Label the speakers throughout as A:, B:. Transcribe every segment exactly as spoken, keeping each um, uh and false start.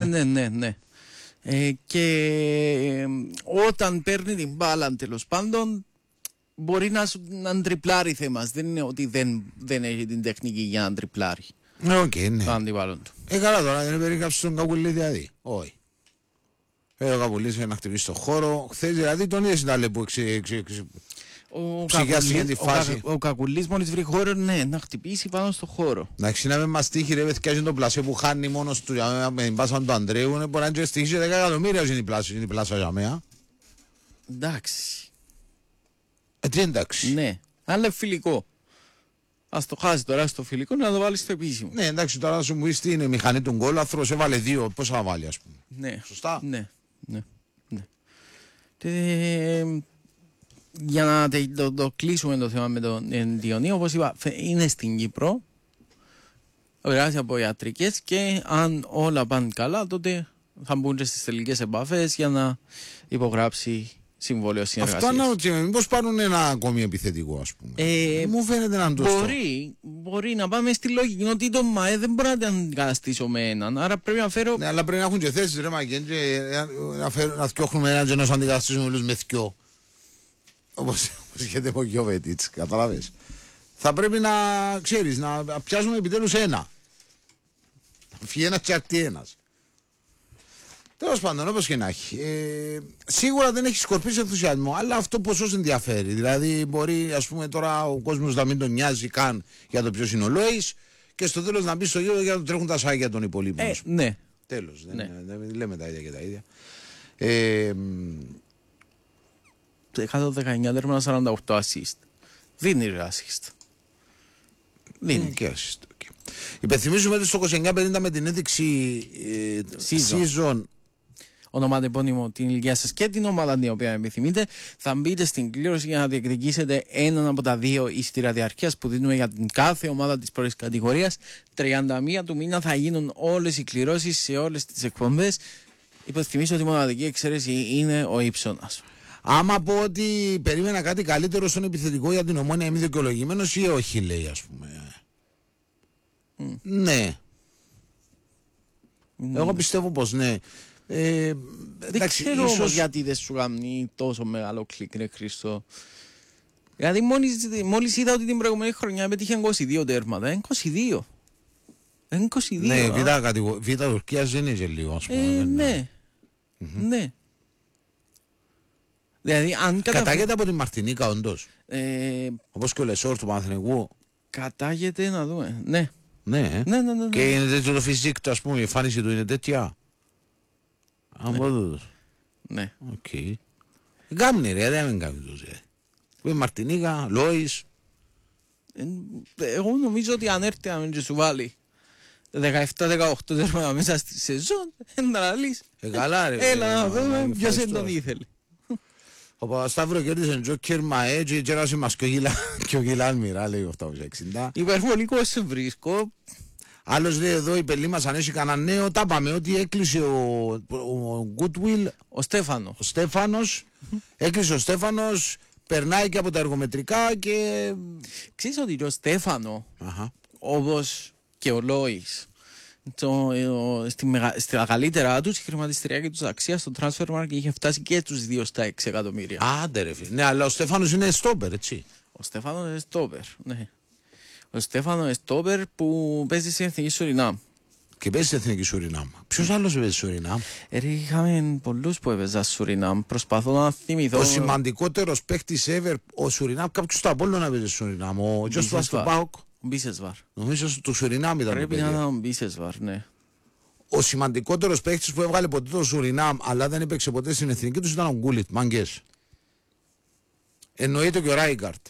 A: ναι, ναι, ναι. Ε, και ε, όταν παίρνει την μπάλα, τέλος πάντων, μπορεί να, να τριπλάρει θέμας. Δεν είναι ότι δεν, δεν έχει την τεχνική για να τριπλάρει.
B: Ναι, οκ, okay, ναι.
A: Το αντιπάλον του.
B: Ε, καλά τώρα, δεν περίγραψε τον Κακουλή δηλαδή. Όχι. Ε, ο Κακουλής για να χτυπήσει το χώρο. Χθες δηλαδή τον είδες να που
A: Ο,
B: τη φάση.
A: ο, ο Κακουλής μόλις βρει χώρο, ναι, να χτυπήσει πάνω στο χώρο.
B: Εντάξει, να με μας τύχει ρε παιδιά τον πλασέ που χάνει μόνος του με την πάσα του Αντρέου. Μπορεί να είναι στοιχήσει δέκα εκατομμύρια είναι η πλάσα για μένα.
A: Εντάξει.
B: Ε, τι εντάξει.
A: Ναι, αλλά φιλικό. Ας το χάσει τώρα στο φιλικό να το βάλει στο επίσημο.
B: Ναι, εντάξει, τώρα σου μου πεις τι είναι η μηχανή του γκολ, αθρός έβαλε δύο, πώς θα βάλει ας πούμε.
A: Ναι.
B: Σωστά.
A: Ναι, ναι, ναι. Και, για να το, το, το κλείσουμε το θέμα με τον Διονύο, όπως είπα, είναι στην Κύπρο, περάσει από ιατρικές και αν όλα πάνε καλά, τότε θα μπουν και στις τελικές επαφές για να υπογράψει συμβόλαιο συνεργασίας.
B: Αυτό αναρωτιέμαι, μήπως πάρουν ένα ακόμη επιθετικό ας πούμε.
A: Ε,
B: μου φαίνεται να το
A: μπορεί, μπορεί να πάμε στη λογική ότι το ΜΑΕ δεν μπορεί να την αντικαταστήσω με έναν, άρα πρέπει να φέρω...
B: Ναι, αλλά πρέπει να έχουν και θέσεις ρε Μαγκέν και να, φέρω, να θυκιόχνουμε έναν και να σου αντικαταστήσουμε όλους με θυκιό. Όπως είχε ο Γιώβετιτς, καταλάβες. Θα πρέπει να ξέρεις, να πιάσουμε επιτέλους ένα. Να φύγει ένας και αρτεί ένας. Τέλος πάντων, όπως και να έχει. Ε, σίγουρα δεν έχει σκορπίσει ενθουσιασμό, αλλά αυτό ποσός ενδιαφέρει. Δηλαδή, μπορεί ας πούμε τώρα ο κόσμος να μην τον νοιάζει καν για το ποιος είναι ο Λόης και στο τέλος να μπει στο γύρο για να του τρέχουν τα σάγια των υπολείπων.
A: Ε, ναι.
B: Τέλος.
A: Ναι.
B: Δεν, δεν λέμε τα ίδια και τα ίδια. Ε,
A: εκατόν δεκαεννιά τέρματα, σαράντα οκτώ assist. Δίνει ρε assist. Δίνει.
B: Και assist. Okay. Υπενθυμίζουμε ότι στο είκοσι εννιά πενήντα με την ένδειξη ε, season, season
A: ονοματεπώνυμο την ηλικία σας και την ομάδα την οποία επιθυμείτε, θα μπείτε στην κλήρωση για να διεκδικήσετε έναν από τα δύο εισιτήρια διαρκείας που δίνουμε για την κάθε ομάδα της πρώτης κατηγορίας. τριάντα μία του μήνα θα γίνουν όλες οι κληρώσεις σε όλες τις εκπομπές. Υπενθυμίζω ότι η μοναδική εξαίρεση είναι ο Ήψονας.
B: Άμα πω ότι περίμενα κάτι καλύτερο στον επιθετικό για την Ομόνια, είμαι δικαιολογημένος ή όχι, λέει, ας πούμε. Mm. Ναι. Mm. Εγώ πιστεύω πως ναι. Ε,
A: δεν
B: εντάξει,
A: ξέρω
B: ίσως...
A: όμως γιατί δεν σου κάνει τόσο μεγάλο κλικ, ρε Χριστό. Δηλαδή μόλις, μόλις είδα ότι την προηγούμενη χρονιά πέτυχε είκοσι δύο τέρματα. είκοσι δύο. είκοσι δύο.
B: Ναι, β' Τουρκίας δεν είναι και λίγο, ας πούμε.
A: Ε, ναι. Mm-hmm. Ναι. Δηλαδή, αν κατα...
B: Κατάγεται από τη Μαρτινίκα, όντως.
A: Ε...
B: Όπως και ο Λεσόρ του Παναθηναϊκού.
A: Κατάγεται, να δούμε. Ναι.
B: Ναι,
A: ναι, ναι, ναι, ναι.
B: Και είναι τέτοιο το φυσικό του, ας πούμε, η εμφάνιση του είναι τέτοια. Αν πω
A: ναι.
B: Οκ. Γκάμνη ρε, δεν είναι γκάμνη τους. Που είναι Μαρτινίκα, Λόης.
A: Εγώ νομίζω ότι αν έρθει να μην σου βάλει δεκαεπτά δεκαοκτώ τέρματα μέσα στη σεζόν, είναι να λύσει.
B: Ε, καλά ρε.
A: Έλα να δούμε ποιος δεν τον ήθελε.
B: Ο Παπασταύρο κέρδισε Τζόκερ Μαέ και γέρασε μας και ο Γιλάν Μιρά, λέει οκτακόσια εξήντα.
A: Υπερβολικό σε βρίσκω.
B: Άλλος λέει εδώ η πελή μας αν έχει κανένα νέο, τα είπαμε ότι έκλεισε ο, ο Goodwill.
A: Ο Στέφανο.
B: Ο Στέφανος, έκλεισε ο Στέφανος, περνάει και από τα εργομετρικά και...
A: Ξέρεις ότι ο Στέφανο,
B: Αχα.
A: όπως και ο Λόης, το, ε, στη, μεγα, στη καλύτερα τους η χρηματιστηριακή τους αξία στο transfer market είχε φτάσει και τους δύο στα έξι εκατομμύρια.
B: Άντε ρε φίλε. Ναι, αλλά ο Στέφανος είναι στόπερ, έτσι.
A: Ο Στέφανος είναι στόπερ, ναι. Ο Στέφανο είναι στόπερ που παίζει στην Εθνική Σουρινάμ.
B: Και παίζει στην Εθνική Σουρινάμ. Ποιος άλλος παίζει Σουρινάμ?
A: Ε, είχαμε πολλούς που έπαιζαν Σουρινάμ. Προσπαθώ να θυμηθώ.
B: Ο σημαντικότερος παίχτης ever, ο Σουρινάμ, κάποιος στο Απόλλωνα να παίζει Σουρινάμ. Ο Τζος του Πάοκ.
A: Ο Μπίσεσβαρ.
B: Νομίζω του Σουρινάμ ήταν.
A: Πρέπει να ήταν ο Μπίσεσβαρ, ναι.
B: Ο σημαντικότερος παίχτης που έβγαλε ποτέ το Σουρινάμ, αλλά δεν έπαιξε ποτέ στην εθνική του ήταν ο Γκούλιτ. Μαγκές. Εννοείται και ο Ράιγκαρτ.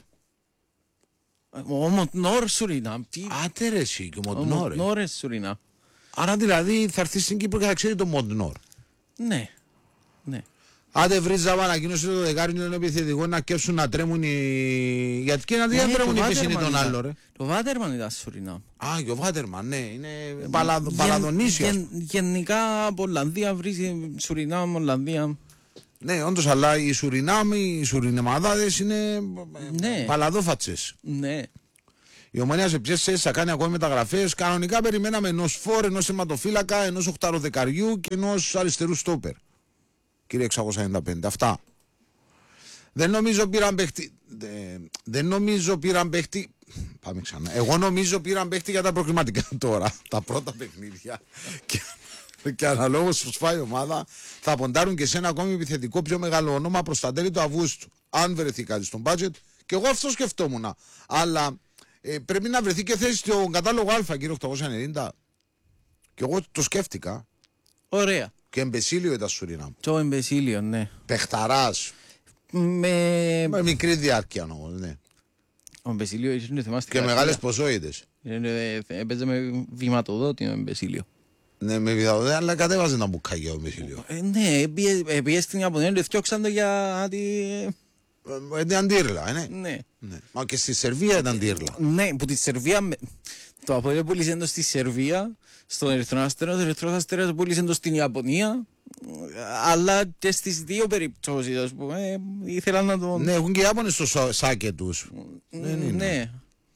A: Ο Μοντνόρ Σουρινάμ.
B: Άτε ρε εσύ και ο Μοντνόρ.
A: Ο Μοντνόρ Σουρινάμ.
B: Άρα δηλαδή θα έρθει στην Κύπρο και θα ξέρει το Μοντνόρ.
A: Ναι. Ναι.
B: Άντε βρει ζαβά ανακοίνωσε το δεκάρι των επιθετικών να κέψουν να τρέμουν οι... Γιατί και να δει αν τρέμουν οι πισινοί τον άλλο ρε.
A: Το Βάτερμαν ήταν Σουρινάμ.
B: Α, και ο Βάτερμαν, ναι, είναι παλαδονήσιος.
A: Γενικά από Ολλανδία βρίζει Σουρινάμ, Ολλανδία.
B: Ναι, όντως, αλλά οι Σουρινάμοι, οι Σουρινεμαδάδες είναι
A: ναι.
B: παλαδόφατσες.
A: Ναι.
B: Η Ομονία σε ποιες θέσεις θα κάνει ακόμη μεταγραφές. Κανονικά περιμέναμε ενός φόρ, ενός αιματοφύλακα, ενός οχταροδεκαριού και ενός αριστερού στόπερ. Κύριε εξακόσια ενενήντα πέντε. Αυτά. Δεν νομίζω πήραν παίχτη. Δεν νομίζω πήραν παίχτη. Πάμε ξανά. Εγώ νομίζω πήραν παίχτη για τα προκριματικά τώρα. Τα πρώτα παιχνίδια. Και, και αναλόγως που σπάει η ομάδα θα ποντάρουν και σε ένα ακόμη επιθετικό πιο μεγάλο όνομα προς τα τέλη του Αυγούστου. Αν βρεθεί κάτι στον budget. Και εγώ αυτό σκεφτόμουν. Αλλά ε, πρέπει να βρεθεί και θέση στον κατάλογο Α, κύριε οκτακόσια ενενήντα. Και εγώ το σκέφτηκα.
A: Ωραία.
B: Και Εμπεσίλιο ήταν Σουρίναμ.
A: Το Εμπεσίλιο, ναι.
B: Πεχταράς.
A: Με...
B: Με μικρή διάρκεια όμως, ναι.
A: Ο Εμπεσίλιο είχε θεμάστε.
B: Και μεγάλες ποσότητες.
A: Έπαιζε με βηματοδότη ο Εμπεσίλιο.
B: Ναι, με βιδαοδέ, αλλά κατέβαζε ένα μπουκάγια ο Εμπεσίλιο.
A: Ε, ναι, πήγε στην Ιαπωνία και θιώξαν το για τη...
B: Ε, ήταν τύρλα, ναι.
A: Ναι.
B: Ναι. Μα και στη Σερβία ήταν τύρλα.
A: Ναι, που τη Σερβία... Το Απόλλων πούλησε το στη Σερβία, στον Ερυθρό Αστέρα, ο Ερυθρός Αστέρας πούλησε το στην Ιαπωνία, αλλά και στις δύο περιπτώσεις, ας πούμε, ήθελαν να το...
B: Ναι, έχουν και οι Ιάπωνες στο σάκε τους.
A: Ναι, ναι.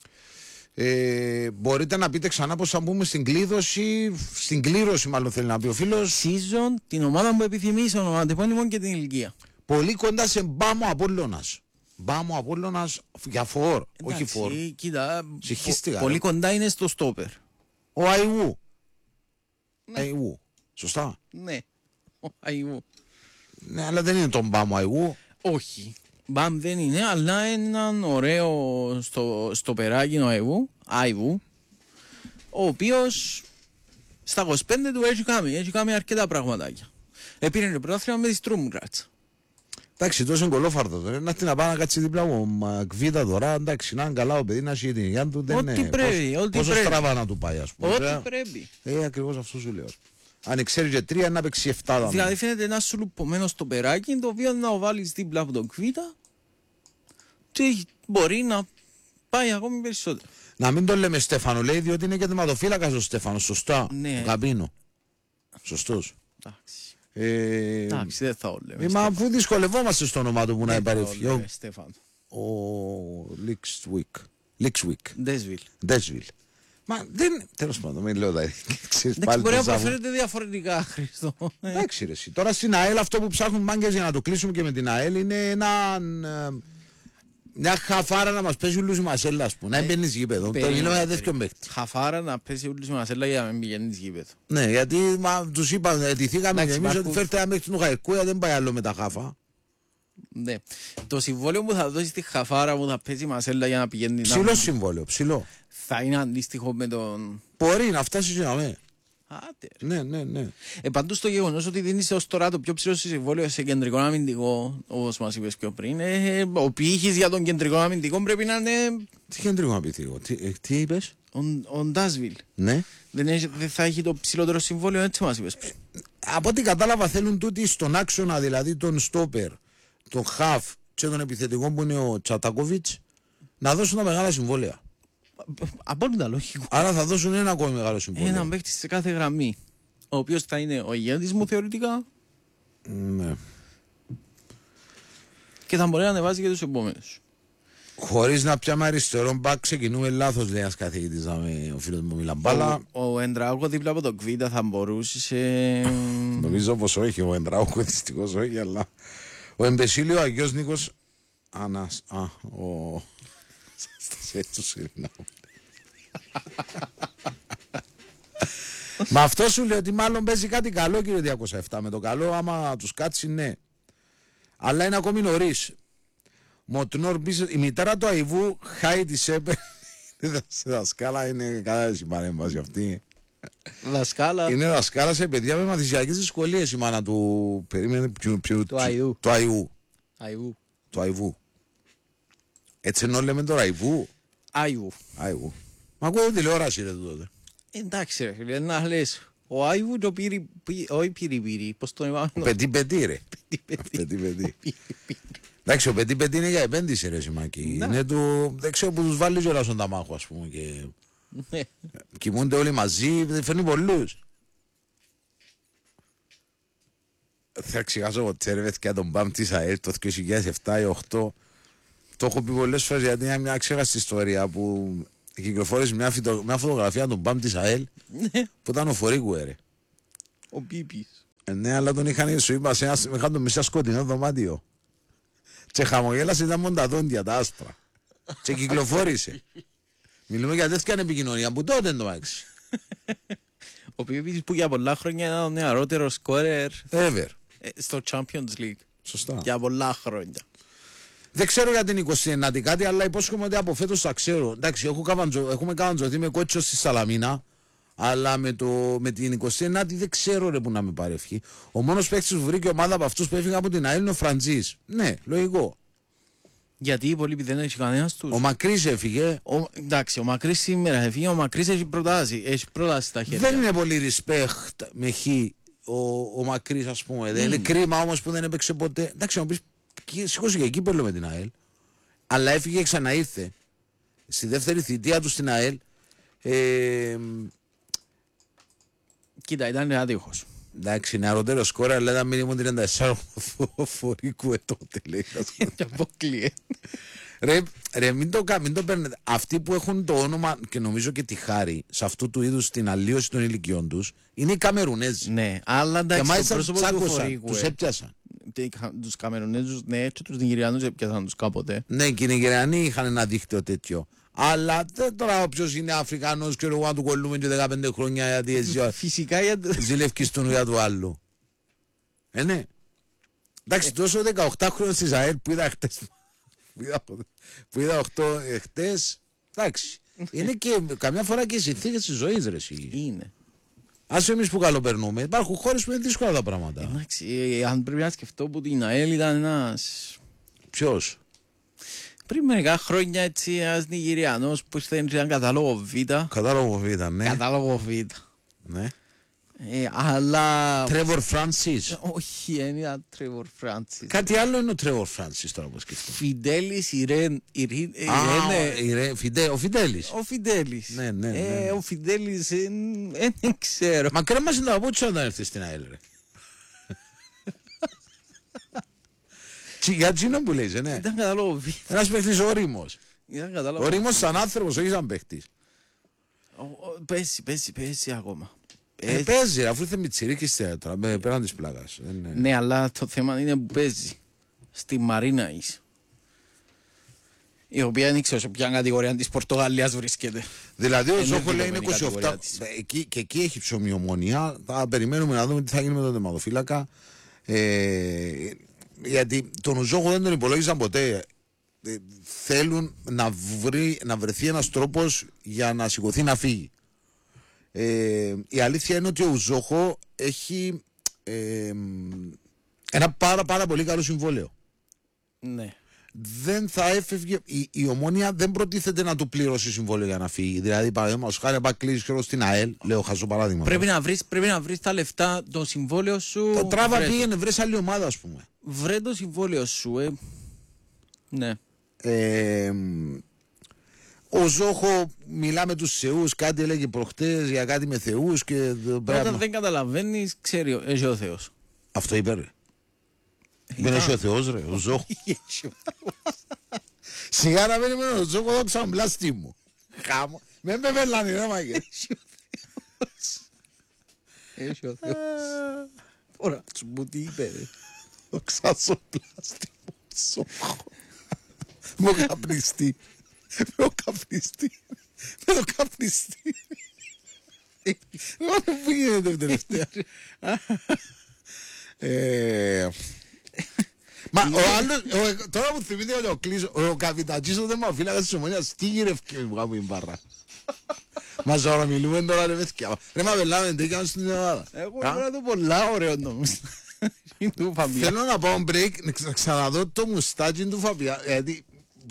B: Ε, μπορείτε να πείτε ξανά πως θα μπούμε στην κλείδωση, στην κλήρωση μάλλον θέλει να πει ο φίλος.
A: Season, την ομάδα που επιθυμείς, ονοματεπώνυμο και την ηλικία.
B: Πολύ κοντά σε Μπάμο Απόλλωνας. Μπάμο Απόλλωνας για φορ, όχι φορ.
A: Κοίτα,
B: Συγχύστηκα,
A: πολύ
B: ρε.
A: κοντά είναι στο στόπερ.
B: Ο Αϊβού.
A: Ναι.
B: Αϊβού. Σωστά.
A: Ναι, ο Αϊβού.
B: Ναι, αλλά δεν είναι τον Μπάμο Αϊβού.
A: Όχι. Μπαμ δεν είναι, αλλά έναν ωραίο στο, στο περάκι ο Αϊβού, Αϊβού, ο οποίος στα είκοσι πέντε του έχει κάνει, έχει κάνει αρκετά πραγματάκια. Επήρε το πρωτάθλημα με τη Στρούμγκρατς.
B: Εντάξει, τόσο κολόφαρτο τώρα. Να την να πάει να κάτσει δίπλα μου. Μακβίδα τώρα. Εντάξει, να είναι καλά ο παιδί να έχει την υγεία του. Δεν
A: Ό,τι
B: είναι.
A: πρέπει,
B: Πόσο,
A: ό,τι
B: πόσο
A: πρέπει.
B: στραβά να του πάει, ας πούμε.
A: Ό,τι
B: Ε,
A: πρέπει.
B: Ε, ακριβώς αυτό σου λέω. Αν ξέρει και τρία, να παίξει εφτά. δάμε.
A: Δηλαδή φαίνεται ένα σουλουπωμένο στο περάκι, το οποίο να το βάλεις δίπλα από τον Κβίτα και μπορεί να πάει ακόμη περισσότερο.
B: Να μην το λέμε Στέφανο, λέει, διότι είναι και τερματοφύλακας ο Στέφανο. Σωστά.
A: Ναι.
B: Ο Καμπίνο. Σωστός.
A: Εντάξει.
B: Ε,
A: Εντάξει, δεν θα το λέμε.
B: ε, μα αφού δυσκολευόμαστε στο όνομα του που να
A: Δεν θα το
B: υπάρχει.
A: λέμε,
B: Ο,
A: Στέφανο.
B: ο Λίξουικ. Λίξουικ.
A: Ντέσβιλ.
B: Ντέσβιλ. Μα δεν. Τέλος πάντων, μην λέω τα. Ξέρεις
A: Εντάξει,
B: πάλι
A: μπορεί
B: το
A: να
B: ζάβο.
A: προφέρεται διαφορετικά, Χριστό. Ε,
B: Εντάξει, ρε, εσύ. Τώρα στην ΑΕΛ αυτό που ψάχνουν μάγκες για να το κλείσουμε και με την ΑΕΛ είναι ένα, ε, μια χαφάρα να μας παίζει ούλους η Μασέλα, ας πούμε. Να μπαίνεις γήπεδο. Το
A: περίμενε,
B: είναι ένα
A: περίμενε.
B: τέτοιο παίχτη.
A: Χαφάρα να πέσει ούλους η Μασέλα για να μην πηγαίνεις γήπεδο.
B: Ναι, γιατί μα, τους είπαν, ετηθήκαμε και
A: Εντάξει,
B: εμείς ότι
A: υπάρχουν-
B: φέρτε ένα μέχρι την Ουγαϊκούια, δεν πάει άλλο με τα χάφα.
A: Ναι. Το συμβόλαιο που θα δώσει στη Χαφάρα που θα πέσει η Μασέλα για να πηγαίνει να-
B: Ψηλό συμβόλαιο, ψηλό.
A: θα είναι αντίστοιχο με τον...
B: Μπορεί να φτάσει και να με.
A: Άτε.
B: Ναι, ναι, ναι.
A: Ε, παντούς το γεγονός ότι δίνεις ως τώρα το πιο ψηλό συμβόλαιο σε κεντρικό αμυντικό, όπως μας είπες πιο πριν, ε, ο πύχης για τον κεντρικό αμυντικό πρέπει να είναι
B: Τι κεντρικό να πει εγώ, τι, ε, τι είπες.
A: ο, ο Ντάσβιλ.
B: Ναι.
A: Δεν, έχει, δεν θα έχει το ψηλότερο συμβόλαιο, έτσι μας είπες πριν.
B: Από ό,τι κατάλαβα θέλουν τούτοι στον άξονα, δηλαδή τον στόπερ, τον χαφ και τον επιθετικό που είναι ο Τσατακόβιτς, να δώσουν τα μεγάλα συμβόλαια.
A: Απόλυτα λογικό.
B: Άρα θα δώσουν ένα ακόμη μεγάλο συμβόλαιο.
A: Έναν παίχτη σε κάθε γραμμή, ο οποίος θα είναι ο ηγέτης μου θεωρητικά
B: Ναι.
A: και θα μπορεί να ανεβάζει και τους επόμενους.
B: Χωρίς να πιάμε αριστερό μπακ, ξεκινούμε λάθος, λέει ένας καθηγητής, να με- ο φίλος μου μιλά μπάλα.
A: Ο, ο Εντραούκο δίπλα από τον Κβίτα θα μπορούσε σε...
B: Νομίζω πως όχι, ο Εντράουκο δυστυχώς όχι, αλλά ο Εμπεσίλιο, ο Αγιός Νίκος, Ανας, α, ο... Στασέ του Συρινάου. Μα αυτό σου λέει ότι μάλλον παίζει κάτι καλό, κύριε διακόσια επτά. Με το καλό, άμα τους κάτσει, ναι. Αλλά είναι ακόμη νωρίς. Μοτνόρ πίσω, η μητέρα του Αϊβού, χάει τη Σέπε. Δασκάλα είναι καλά η παρέμβαση αυτή.
A: Δασκάλα
B: Είναι δασκάλα σε παιδιά με μαθησιακές δυσκολίες η μάνα του. Περίμενε ποιου. ποιου-
A: Του Αϊού.
B: Του Αϊού.
A: Αϊβού.
B: Του Αϊβού. Έτσι ενώ λέμε τώρα Αϊβού.
A: Αϊβού.
B: Αϊβού. Μα ακούω τηλεόραση ρε τότε.
A: Εντάξει ρε φίλε, να λες, ο Άιβου το πήρε, όχι πήρε πήρε, πώς τον είπαμε.
B: Πετί πετί ρε. Πετί πετί. Εντάξει, ο πετί πετί είναι για επένδυση ρε Σιμάκη. Είναι του, δεν ξέρω που τους βάλει κιόλας στον ταμάχο ας πούμε και κοιμούνται όλοι μαζί, φέρνει πολλούς. Θα ξεχάσω ποτέ ρε παιδιά τον Μπαμ της ΑΕΛ το δύο χιλιάδες επτά ή δύο χιλιάδες οκτώ. Το έχω πει πολλές φορές γιατί είναι μια ξέχαστη ιστορία που κυκλοφόρησε μια, φυτο, μια φωτογραφία των Μπαμ της ΑΕΛ που ήταν ο Φορίκουερ.
A: Ο Πίπης.
B: Ε, ναι, αλλά τον είχαν, σου είπα, σε ένα, είχαν τον μισά σκοτεινό δωμάτιο. Και χαμογέλασε, ήταν μόνο τα δόντια, τα άσπρα. Και κυκλοφόρησε. Μιλούμε για τέτοια επικοινωνία που τότε το άξι.
A: Ο Πίπης που για πολλά χρόνια ήταν ο νεαρότερο σκόρερ
B: Ever.
A: στο Champions League.
B: Σωστά.
A: Για πολλά χρόνια.
B: Δεν ξέρω για την εικοστή ενάτη κάτι, αλλά υπόσχομαι ότι από φέτος θα ξέρω. Εντάξει, έχω καβαντζο, έχουμε καβαντζωθεί με κότσο στη Σαλαμίνα, αλλά με, το, με την εικοστή ενάτη δεν ξέρω ρε που να με παρεύχει. Ο μόνος παίκτης που βρήκε ομάδα από αυτούς που έφυγαν από την ΑΕΛ είναι ο Φραντζής. Ναι, λογικό.
A: Γιατί οι υπόλοιποι δεν έχει κανένα του.
B: Ο Μακρύς έφυγε.
A: Ο, εντάξει, ο Μακρύς σήμερα έφυγε. Ο Μακρύς έχει προτάσει, έχει προτάσει στα χέρια.
B: Δεν είναι πολύ respect με χ ο, ο Μακρύς, ας πούμε. Mm. Δεν είναι κρίμα όμως που δεν έπαιξε ποτέ. Εντάξει, να μου πεις, σηκώσε και κύπελλο με την ΑΕΛ. Αλλά έφυγε και ξαναήρθε. Στη δεύτερη θητεία του στην ΑΕΛ. Ε,
A: Κοίτα, ήταν άδειχος.
B: Εντάξει, νεαρότερο σκόρα, αλλά ήταν μήνυμο τριάντα τέσσερα φορικού ετώτε, λέει.
A: Και αποκλείε.
B: Ρε, ρε μην, το, μην το παίρνετε. Αυτοί που έχουν το όνομα και νομίζω και τη χάρη σε αυτού του είδους την αλλίωση των ηλικιών τους είναι οι Καμερουνέζοι.
A: Ναι, αλλά εντάξει,
B: και μάλιστα
A: πρόσωπο του φορικού.
B: Τους έπιασαν.
A: Τους Καμερουνέζους, ναι, και τους Νιγηριανούς έπιασαν τους κάποτε.
B: Ναι, και οι Νιγηριανοί είχαν ένα δίκτυο τέτοιο. Αλλά δεν τώρα όποιος είναι Αφρικανός και εγώ να του κολλούμε και δεκαπέντε χρόνια γιατί εσύ
A: φυσικά για το...
B: ζηλεύκεις τον ουιά του άλλου. Ε, ναι. Εντάξει, ε. τόσο δεκαοκτώ χρόνια στη ΑΕΛ που είδα χτες, που είδα οκτώ χτες, εντάξει. Είναι και καμιά φορά και οι συνθήκες της ζωής, ρε εσύ.
A: Είναι.
B: Ας εμείς που καλοπερνούμε, υπάρχουν χώρες που είναι δύσκολα τα πράγματα.
A: Εντάξει, αν πρέπει να σκεφτώ που την ΑΕΛ ήταν ένας...
B: Ποιος?
A: Πριν μερικά χρόνια έτσι ένας Νιγηριανός που ήρθε έναν κατάλογο Β.
B: Κατάλογο Β, ναι.
A: Κατάλογο Β.
B: Ναι.
A: Ε, αλλά...
B: Τρέβορ Φράνσις.
A: Όχι, δεν ήταν Τρέβορ Φράνσις.
B: Κάτι άλλο είναι ο Τρέβορ Φράνσις τώρα που σκεφτώ.
A: Φιντέλης Ιρέν...
B: Ο Φιντέλης.
A: Ο Φιντέλης.
B: Ναι, ναι, ναι.
A: Ο Φιντέλης δεν ξέρω.
B: Μα κρέμασε τα παπούτσια όταν έρθει στην ΑΕΛ, ρε. Για τσίνο που λέεις, ναι.
A: Ήταν κατάλογο Β.
B: Ένας παίχτης ορίμος. Ο Ρήμος σαν άνθρωπος, όχι σαν παίχτης.
A: Πέσει, πέσει, πέσει ακόμα.
B: Ε, παίζει, αφού ήρθε με τσιρίκης θέατρα, πέραν της πλάκας.
A: Ναι, αλλά το θέμα είναι που παίζει. Στη Μαρίνα είσαι. Η οποία δεν ξέρω σε ποια κατηγορία της Πορτογαλίας βρίσκεται.
B: Δηλαδή ο Ζόχο λέει είναι είκοσι οκτώ και εκεί έχει ψωμιομονία. Θα περιμένουμε να δούμε τι θα γίνει με τον τερματοφύλακα. Ε, γιατί τον Ζόχο δεν τον υπολόγιζαν ποτέ. Ε, θέλουν να, βρει, να βρεθεί ένας τρόπος για να σηκωθεί να φύγει. Ε, η αλήθεια είναι ότι ο Ζόχο έχει ε, ένα πάρα πάρα πολύ καλό συμβόλαιο.
A: Ναι.
B: Δεν θα έφευγε, η, η Ομόνια δεν προτίθεται να του πληρώσει συμβόλαιο για να φύγει. Δηλαδή, παραδείγματος χάρη, να κλείσει στην ΑΕΛ, λέω χαζό παράδειγμα.
A: Πρέπει να, βρεις, πρέπει να βρεις τα λεφτά, το συμβόλαιο σου.
B: Το τράβα πήγαινε, βρες άλλη ομάδα, ας πούμε.
A: Βρε το συμβόλαιο σου, ε. Ναι.
B: Ε, ο Ζόχο μιλά με τους θεούς, κάτι έλεγε προχτές για κάτι με θεούς και...
A: Όταν πράγμα... δεν καταλαβαίνεις, ξέρει, έχει ο Θεός.
B: Αυτό είπε, ρε. Δεν έχει ο Θεός, ρε, ο Ζόχο. Σιγά να μένει με τον Ζόχο, εδώ ξαμπλάστη μου. Χάμω. Με με πελάνει, ρε μάγκε.
A: Έχει ο Θεός. Ωρα, τσουμπού τι είπε, ρε.
B: Το ξασοπλάστη μου, Ζόχο. Με ο καπνιστή. Με ο καπνιστή. Με ο καπνιστή. Δεν μου γίνεται τελευταία. Μα ο άλλος, τώρα που θυμήθηκα ότι ο Κλής, ο καπιτατζής ο δερμαφύλακας της Ομονίας, τι γυρεύκε μου κάπου η μπάρα. Μα τώρα μιλούμε τώρα ρε παιδιά. Ρε μα πελάμε, τι έκαναν στην Ελλάδα.
A: Εγώ πρέπει το πολλά ωραίο νομίζω.
B: Θέλω να πάω break, να ξαναδώ το μουστάκι του Φαβιά, γιατί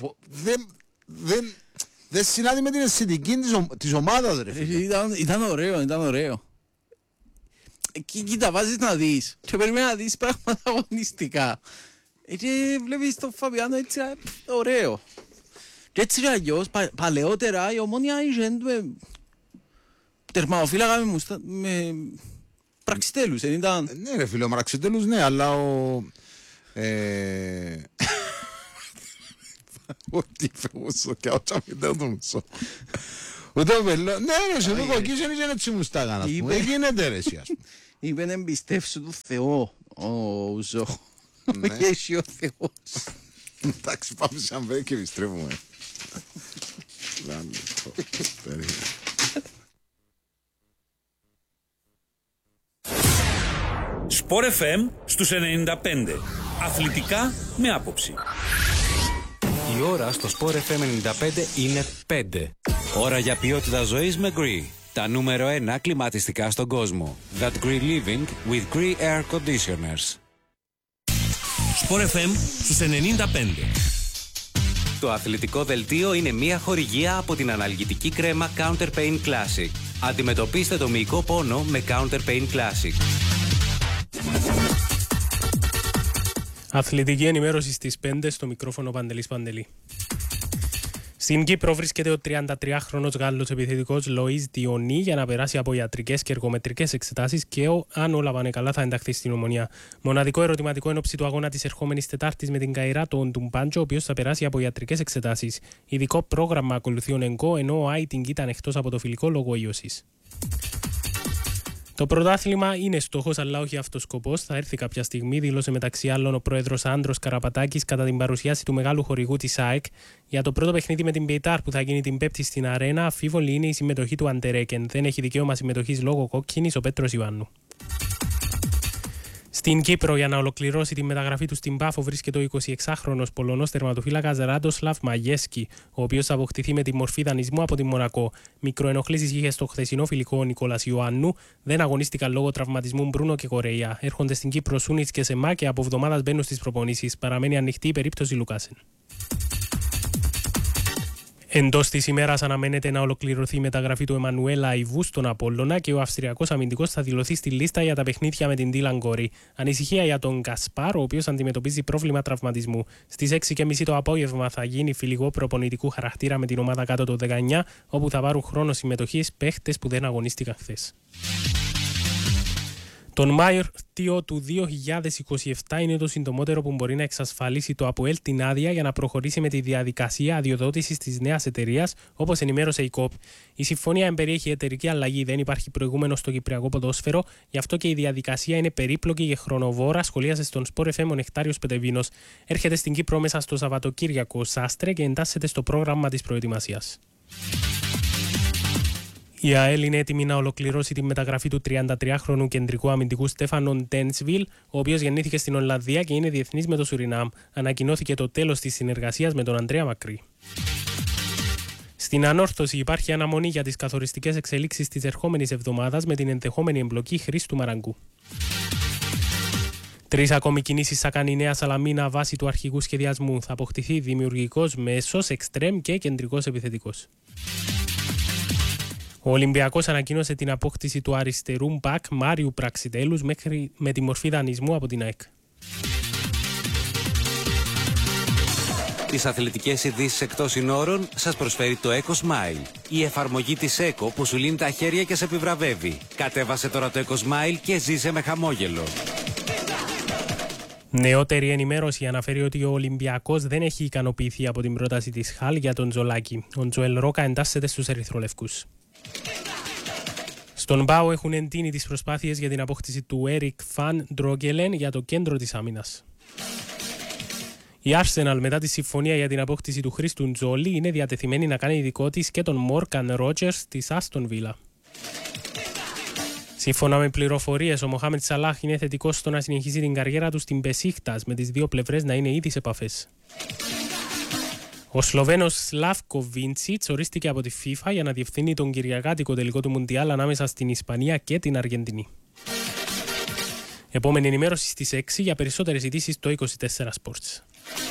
B: δεν συνάδει με την αισθητική της ομάδας ρε φίλε.
A: Ήταν ωραίο, ήταν ωραίο. Κοίτα, βάζεις να δεις και περιμένει να δεις πράγματα αγωνιστικά. Και βλέπεις τον Φαβιάνο έτσι ωραίο. Και έτσι και αλλιώς, παλαιότερα η Ομόνια είχε τερματοφύλακα με πραξιτέλους, δεν ήταν.
B: Ναι ρε φίλε, ο πραξιτέλους ναι, αλλά ο... Ό,τι φεύγω και όσα μην δεν τον σω. Ούτε ο Πελό, ναι ρε, σε το κοκκίζ είναι και έτσι μου στάγαν, ας πούμε. Δεν γίνεται ρε εσύ, ας πούμε.
A: Είπε να εμπιστεύσου του Θεό, ο Ζω. Και εσύ ο Θεός.
B: Εντάξει, πάμε σε αν βρει και επιστρέφουμε.
C: Σπορ εφ εμ στους ενενήντα πέντε. Αθλητικά με άποψη.
D: Η ώρα στο Sport εφ εμ ενενήντα πέντε είναι πέντε. Ώρα για ποιότητα ζωής με Gree. Τα νούμερο ένα κλιματιστικά στον κόσμο. That Gree Living with Gree Air Conditioners.
C: Sport εφ εμ στους ενενήντα πέντε.
D: Το αθλητικό δελτίο είναι μια χορηγία από την αναλγητική κρέμα Counter Pain Classic. Αντιμετωπίστε το μυϊκό πόνο με Counter Pain Classic.
E: Αθλητική ενημέρωση στις πέντε, στο μικρόφωνο Παντελής Παντελή. Στην Κύπρο βρίσκεται ο τριαντατριάχρονος Γάλλος επιθετικός Λοΐς Διονί για να περάσει από ιατρικές και εργομετρικές εξετάσεις και ο, αν όλα πάνε καλά θα ενταχθεί στην Ομονία. Μοναδικό ερωτηματικό εν ώψη του αγώνα της ερχόμενης Τετάρτης με την Καϊρά, τον Τουμπάντζο, ο οποίος θα περάσει από ιατρικές εξετάσεις. Ειδικό πρόγραμμα ακολουθεί ο Νεγκό, ενώ ο Άιτινγκ ήταν εκτός από το φιλικό λόγω ίωσης. Το πρωτάθλημα είναι στόχος, αλλά όχι αυτός σκοπός. Θα έρθει κάποια στιγμή, δήλωσε μεταξύ άλλων ο πρόεδρος Άντρος Καραπατάκης κατά την παρουσίαση του μεγάλου χορηγού της ΑΕΚ. Για το πρώτο παιχνίδι με την Μπεϊτάρ που θα γίνει την Πέμπτη στην Αρένα, αφίβολη είναι η συμμετοχή του Αντερέκεν. Δεν έχει δικαίωμα συμμετοχής λόγω κόκκινης ο Πέτρος Ιωάννου. Στην Κύπρο, για να ολοκληρώσει τη μεταγραφή του στην Πάφο, βρίσκεται ο εικοσιεξάχρονος Πολωνός τερματοφύλακας Ράντοσλαβ Μαγέσκι, ο οποίος θα αποκτηθεί με τη μορφή δανεισμού από τη Μονακό. Μικροενοχλήσεις είχε στο χθεσινό φιλικό ο Νικόλας Ιωάννου. Δεν αγωνίστηκαν λόγω τραυματισμού Μπρούνο και Κορέα. Έρχονται στην Κύπρο Σούνιτς και Σεμά και από εβδομάδας μπαίνουν στις προπονήσεις. Παραμένει ανοιχτή η περίπτωση Λουκάσεν. Εντός της ημέρας αναμένεται να ολοκληρωθεί η μεταγραφή του Εμμανουέλ Αϊβού στον Απόλλωνα και ο Αυστριακός αμυντικός θα δηλωθεί στη λίστα για τα παιχνίδια με την Ντίλαν Γκόρι. Ανησυχία για τον Κασπάρ, ο οποίος αντιμετωπίζει πρόβλημα τραυματισμού. Στις έξι και μισή το απόγευμα θα γίνει φιλικό προπονητικού χαρακτήρα με την ομάδα κάτω το δεκαεννιά, όπου θα πάρουν χρόνο συμμετοχής παίχτες που δεν αγωνίστηκαν χθες. Τον Μάρτιο του δύο χιλιάδες είκοσι επτά είναι το συντομότερο που μπορεί να εξασφαλίσει το ΑΠΟΕΛ την άδεια για να προχωρήσει με τη διαδικασία αδειοδότησης της νέας εταιρείας, όπως ενημέρωσε η ΚΟΠ. Η συμφωνία εμπεριέχει εταιρική αλλαγή, δεν υπάρχει προηγούμενο στο κυπριακό ποδόσφαιρο, γι' αυτό και η διαδικασία είναι περίπλοκη και χρονοβόρα, σχολίασε στον Σπορ εφ εμ ο Νεκτάριος Πετεβίνος. Έρχεται στην Κύπρο μέσα στο Σαββατοκύριακο Σάστρε και εντάσσεται στο πρόγραμμα της προετοιμασίας. Η ΑΕΛ είναι έτοιμη να ολοκληρώσει τη μεταγραφή του τριαντατριάχρονου κεντρικού αμυντικού Στέφανον Ντένσβιλ, ο οποίος γεννήθηκε στην Ολλανδία και είναι διεθνής με το Σουρινάμ. Ανακοινώθηκε το τέλος της συνεργασίας με τον Αντρέα Μακρύ. Στην Ανόρθωση υπάρχει αναμονή για τις καθοριστικές εξελίξεις της ερχόμενης εβδομάδας με την ενδεχόμενη εμπλοκή Χρήστου Μαραγκού. Τρεις ακόμη κινήσεις θα κάνει η Νέα Σαλαμίνα βάσει του αρχικού σχεδιασμού. Θα αποκτηθεί δημιουργικός μέσος, εξτρέμ και κεντρικός επιθετικός. Ο Ολυμπιακός ανακοίνωσε την απόκτηση του αριστερού μπακ Μάριου Πραξιτέλους μέχρι με τη μορφή δανεισμού από την ΑΕΚ.
D: Τις αθλητικές ειδήσεις εκτός συνόρων σας προσφέρει το Eco Smile. Η εφαρμογή της Eco που σου λύνει τα χέρια και σε επιβραβεύει. Κατέβασε τώρα το Eco Smile και ζήσε με χαμόγελο.
E: Νεότερη ενημέρωση αναφέρει ότι ο Ολυμπιακός δεν έχει ικανοποιηθεί από την πρόταση της Χαλ για τον Τζολάκη. Ο Τζοελ Ρόκα εντάσσεται στους ερυθρολευκούς. Στον ΠΑΟ έχουν εντείνει τις προσπάθειες για την απόκτηση του Έρικ Φαν Ντρόγκελεν για το κέντρο της άμυνας. Η Arsenal μετά τη συμφωνία για την απόκτηση του Χρήστου Τζόλι είναι διατεθειμένη να κάνει δικό της και τον Μόρκαν Ρότζερς της Άστον Βίλα. Σύμφωνα με πληροφορίες, ο Μοχάμετ Σαλάχ είναι θετικός στο να συνεχίσει την καριέρα του στην Μπεσίχτας, με τις δύο πλευρές να είναι ήδη σε επαφές. Ο Σλοβαίνος Σλάβκο Βίντσιτς ορίστηκε από τη FIFA για να διευθύνει τον κυριακάτικο τελικό του Μουντιάλ ανάμεσα στην Ισπανία και την Αργεντινή. Επόμενη ενημέρωση στις έξι για περισσότερες ειδήσεις στο είκοσι τέσσερα Sports.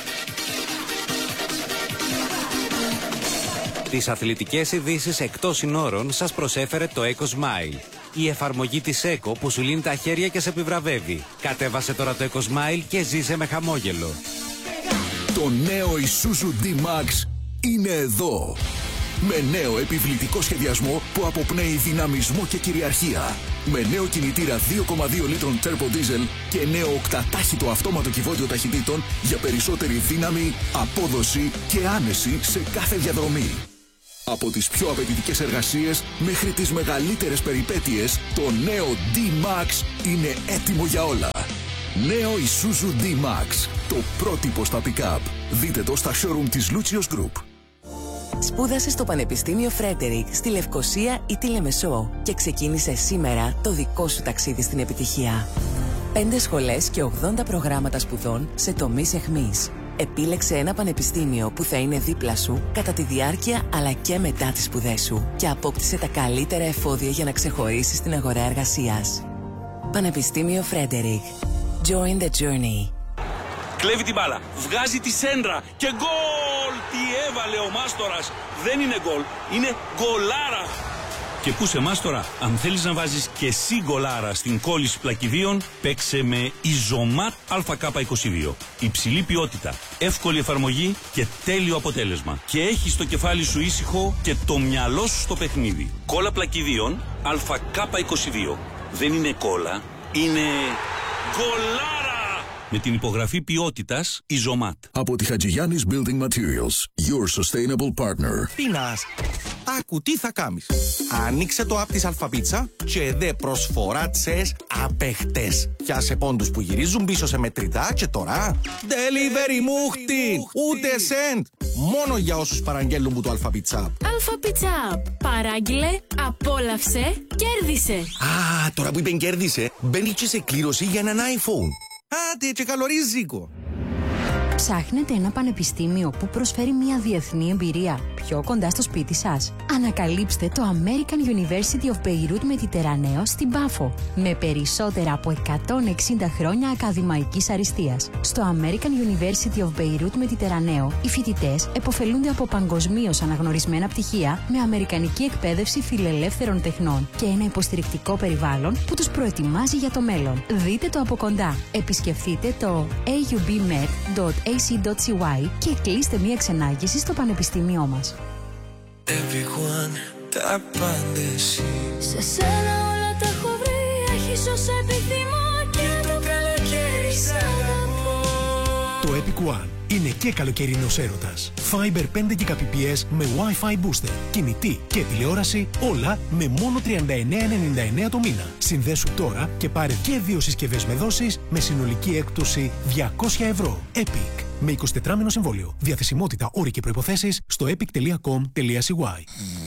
D: Τις αθλητικές ειδήσεις εκτός συνόρων σας προσέφερε το Eco Smile. Η εφαρμογή της Eco που σου λύνει τα χέρια και σε επιβραβεύει. Κατέβασε τώρα το Eco Smile και ζήσε με χαμόγελο.
F: Το νέο Isuzu D-Max είναι εδώ. Με νέο επιβλητικό σχεδιασμό που αποπνέει δυναμισμό και κυριαρχία. Με νέο κινητήρα δύο κόμμα δύο λίτρων Turbo Diesel και νέο οκτατάχυτο αυτόματο κυβότιο ταχυτήτων για περισσότερη δύναμη, απόδοση και άνεση σε κάθε διαδρομή. Από τις πιο απαιτητικές εργασίες μέχρι τις μεγαλύτερες περιπέτειες, το νέο D-Max είναι έτοιμο για όλα. Νέο Isuzu D-Max, το πρότυπο στα pick-up. Δείτε το στα showroom της Lucius Group.
G: Σπούδασε στο Πανεπιστήμιο Φρέντερικ στη Λευκοσία ή τη Λεμεσό και ξεκίνησε σήμερα το δικό σου ταξίδι στην επιτυχία. Πέντε σχολές και ογδόντα προγράμματα σπουδών σε τομείς εχμής. Επίλεξε ένα πανεπιστήμιο που θα είναι δίπλα σου κατά τη διάρκεια αλλά και μετά τις σπουδές σου και απόκτησε τα καλύτερα εφόδια για να ξεχωρίσεις στην αγορά εργασίας. Πανεπιστήμιο Φρέντερικ. Join the journey.
C: Κλέβει την μπάλα, βγάζει τη σέντρα και γκολ! Τι έβαλε ο Μάστορας! Δεν είναι γκολ, είναι γκολάρα! Και πού σε Μάστορα, αν θέλεις να βάζεις και εσύ γκολάρα στην κόλληση πλακιδίων, παίξε με Ιζωμάτ Α Κ είκοσι δύο. Υψηλή ποιότητα, εύκολη εφαρμογή και τέλειο αποτέλεσμα. Και έχεις το κεφάλι σου ήσυχο και το μυαλό σου στο παιχνίδι. Κόλλα πλακιδίων Α Κ είκοσι δύο. Δεν είναι κόλλα, είναι γκολάρα! Με την υπογραφή ποιότητας Ιζωμάτ.
F: Από τη Χατζηγιάννης Building Materials, your sustainable partner.
H: Πίνας, άκου τι θα κάνεις. Άνοιξε το app της Αλφαπίτσα και δε προσφορά τσες απεχτές. Πιάσε πόντους που γυρίζουν πίσω σε μετρητά και τώρα delivery μούχτιν, ούτε cent. Μόνο για όσους παραγγέλνουν που το Αλφαπίτσα.
I: Αλφαπίτσα, παράγγειλε, απόλαυσε, κέρδισε.
H: Α, τώρα που είπεν κέρδισε, μπαίνει και σε κλήρωση για έναν iPhone. Άντε και καλορίζικο.
J: Ψάχνετε ένα πανεπιστήμιο που προσφέρει μια διεθνή εμπειρία πιο κοντά στο σπίτι σας? Ανακαλύψτε το American University of Beirut Mediterraneo στην Πάφο, με περισσότερα από εκατόν εξήντα χρόνια ακαδημαϊκής αριστείας. Στο American University of Beirut Mediterraneo, οι φοιτητές επωφελούνται από παγκοσμίως αναγνωρισμένα πτυχία με αμερικανική εκπαίδευση φιλελεύθερων τεχνών και ένα υποστηρικτικό περιβάλλον που τους προετοιμάζει για το μέλλον. Δείτε το από κοντά. Επισκεφτείτε το έι γιου μπι μεντ τελεία έι σι τελεία σι γουάι και κλείστε μία ξενάγηση στο πανεπιστήμιό μας.
K: Everyone, τα απάντηση.
I: Σε σένα όλα τα έχω βρει, έχεις όσα επιθυμώ και το καλοκαίρι σ' αγαπώ.
L: Το Epic One είναι και καλοκαιρινός έρωτας. Fiber πέντε Gbps με Wi-Fi booster, κινητή και τηλεόραση, όλα με μόνο τριάντα εννέα ενενήντα εννέα το μήνα. Συνδέσου τώρα και πάρε και δύο συσκευές με δόσεις με συνολική έκπτωση διακόσια ευρώ. Epic. Με εικοσιτετράμηνο συμβόλαιο. Διαθεσιμότητα, όροι και προϋποθέσεις στο epic τελεία com τελεία σι γουάι.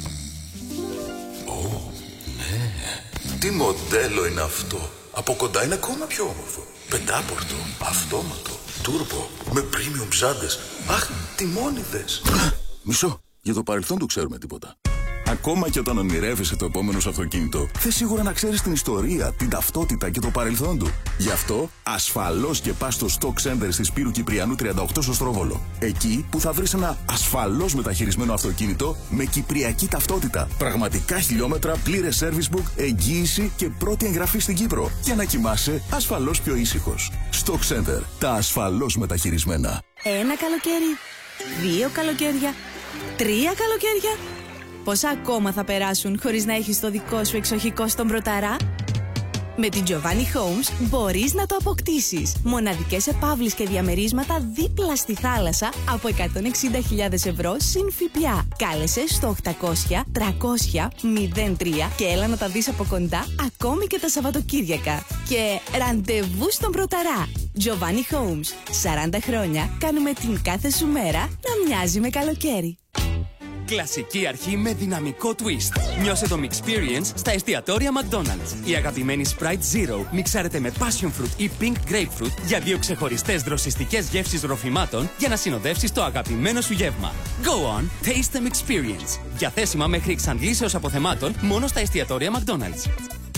F: Ω, ναι. Τι μοντέλο είναι αυτό. Από κοντά είναι ακόμα πιο όμορφο. Πεντάπορτο, αυτόματο, τούρμπο, με premium ψάντες. Αχ, τιμόνιδες. Μισό, για το παρελθόν του ξέρουμε τίποτα. Ακόμα και όταν ονειρεύεσαι το επόμενο σου αυτοκίνητο, θες σίγουρα να ξέρεις την ιστορία, την ταυτότητα και το παρελθόν του. Γι' αυτό, ασφαλώς και πας στο Stock Center στη Σπύρου Κυπριανού τριάντα οκτώ στο Στρόβολο. Εκεί που θα βρεις ένα ασφαλώς μεταχειρισμένο αυτοκίνητο με κυπριακή ταυτότητα. Πραγματικά χιλιόμετρα, πλήρες service book, εγγύηση και πρώτη εγγραφή στην Κύπρο. Για να κοιμάσαι ασφαλώς πιο ήσυχος. Stock Center. Τα ασφαλώς μεταχειρισμένα.
M: Ένα καλοκαίρι, δύο καλοκαίρια, τρία καλοκαίρια. Πόσα ακόμα θα περάσουν χωρίς να έχεις το δικό σου εξοχικό στον Πρωταρά? Με την Giovanni Homes μπορείς να το αποκτήσεις. Μοναδικές επαύλεις και διαμερίσματα δίπλα στη θάλασσα από εκατόν εξήντα χιλιάδες ευρώ συν ΦΠΑ. Κάλεσε στο οκτακόσια τριακόσια μηδέν τρία και έλα να τα δεις από κοντά ακόμη και τα Σαββατοκύριακα. Και ραντεβού στον Πρωταρά. Giovanni Homes. σαράντα χρόνια κάνουμε την κάθε σου μέρα να μοιάζει με καλοκαίρι.
N: Κλασική αρχή με δυναμικό twist. Νιώσε το Mixperience στα εστιατόρια McDonald's. Η αγαπημένη Sprite Zero μιξάρεται με Passion Fruit ή Pink Grapefruit για δύο ξεχωριστές δροσιστικές γεύσεις ροφημάτων για να συνοδεύσεις το αγαπημένο σου γεύμα. Go on, taste the Mixperience. Διαθέσιμα μέχρι εξαντλήσεως αποθεμάτων μόνο στα εστιατόρια McDonald's.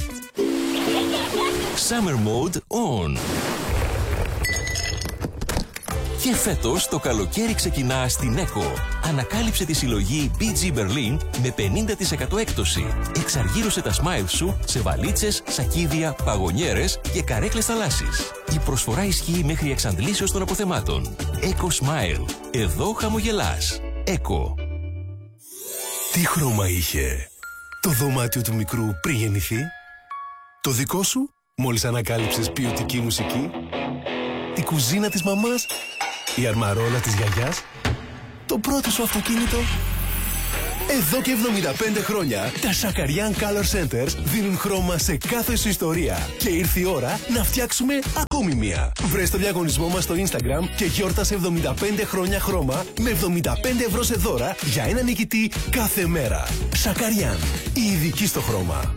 O: Summer Mode On. Και φέτος το καλοκαίρι ξεκινά στην ΕΚΟ. Ανακάλυψε τη συλλογή μπι τζι Berlin με πενήντα τοις εκατό έκπτωση. Εξαργύρωσε τα smile σου σε βαλίτσες, σακίδια, παγωνιέρες και καρέκλες θαλάσσης. Η προσφορά ισχύει μέχρι εξαντλήσεως των αποθεμάτων. ΕΚΟ Smile. Εδώ χαμογελάς. ΕΚΟ.
L: Τι χρώμα είχε το δωμάτιο του μικρού πριν γεννηθεί? Το δικό σου, μόλις ανακάλυψες ποιοτική μουσική? Η κουζίνα της μαμάς? Η αρμαρόλα της γιαγιάς? Το πρώτο σου αυτοκίνητο? Εδώ και εβδομήντα πέντε χρόνια, τα Shakarian Color Centers δίνουν χρώμα σε κάθε σου ιστορία. Και ήρθε η ώρα να φτιάξουμε ακόμη μία. Βρες το διαγωνισμό μας στο Instagram και γιόρτασε εβδομήντα πέντε χρόνια χρώμα με εβδομήντα πέντε ευρώ σε δώρα για ένα νικητή κάθε μέρα. Shakarian, η ειδική στο χρώμα.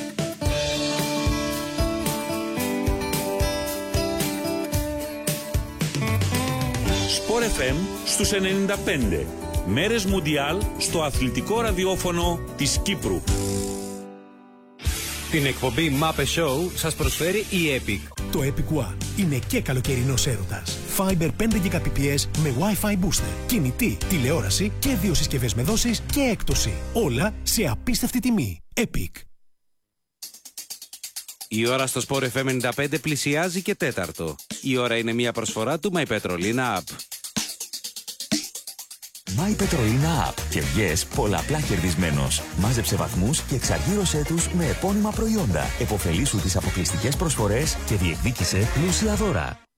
C: Sport εφ εμ στους ενενήντα πέντε. Μέρες Μουντιάλ στο αθλητικό ραδιόφωνο της Κύπρου.
D: Την εκπομπή Muppet Show σας προσφέρει η Epic.
L: Το Epic One είναι και καλοκαιρινός έρωτας. Fiber πέντε γιγαμπιτ με Wi-Fi booster, κινητή, τηλεόραση και δύο συσκευές με δόσεις και έκπτωση. Όλα σε απίστευτη τιμή. Epic.
D: Η ώρα στο Sport εφ εμ ενενήντα πέντε πλησιάζει και τέταρτο. Η ώρα είναι μια προσφορά του My Petrolina App.
P: My Petrolina App και βγες πολλαπλά κερδισμένος. Μάζεψε βαθμούς και εξαργύρωσέ τους με επώνυμα προϊόντα. Εποφελήσου τις αποκλειστικές προσφορές και διεκδίκησε πλούσια δώρα.